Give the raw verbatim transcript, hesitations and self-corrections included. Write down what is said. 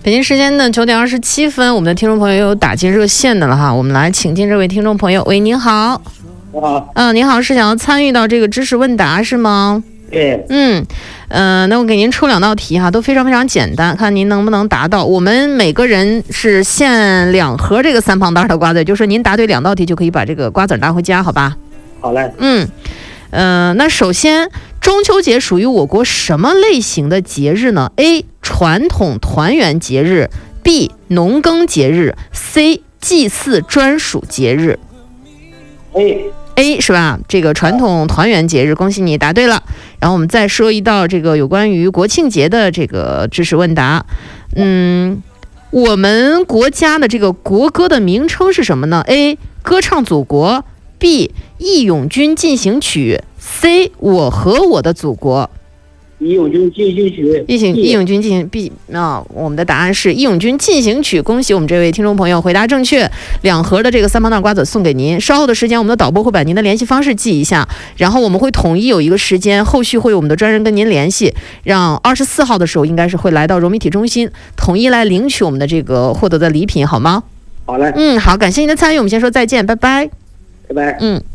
北京时间的九点二十七分，我们的听众朋友有打进热线的了哈，我们来请进这位听众朋友。喂，您好。 你好。 嗯、呃，您好，是想要参与到这个知识问答是吗？ 对。 嗯，呃，那我给您出两道题哈，都非常非常简单，看您能不能答到。我们每个人是限两盒这个三胖蛋的瓜子，也就是说您答对两道题就可以把这个瓜子拿回家，好吧？ 好嘞。 嗯。呃，那首先，中秋节属于我国什么类型的节日呢 ？A. 传统团圆节日 B. 农耕节日 C. 祭祀专属节日。 A A 是吧？这个传统团圆节日，恭喜你答对了。然后我们再说一道这个有关于国庆节的这个知识问答。嗯，我们国家的这个国歌的名称是什么呢 ？A. 歌唱祖国 B. 义勇军进行曲 C. 我和我的祖国。 义勇军进行曲。 义勇义勇军进行 B 啊，我们的答案是义勇军进行曲。恭喜我们这位听众朋友回答正确，两盒的这个三胖蛋瓜子送给您。稍后的时间，我们的导播会把您的联系方式记一下，然后我们会统一有一个时间，后续会有我们的专人跟您联系，让二十四号的时候应该是会来到融媒体中心，统一来领取我们的这个获得的礼品，好吗？ 好嘞。 嗯，好，感谢您的参与，我们先说再见，拜拜。 拜拜。 嗯。